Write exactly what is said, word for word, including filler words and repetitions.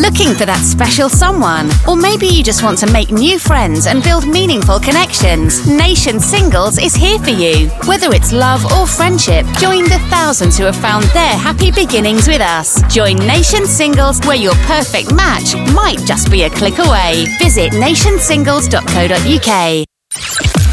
Looking for that special someone? Or maybe you just want to make new friends and build meaningful connections? Nation Singles is here for you. Whether it's love or friendship, join the thousands who have found their happy beginnings with us. Join Nation Singles, where your perfect match might just be a click away. Visit nation singles dot co dot uk.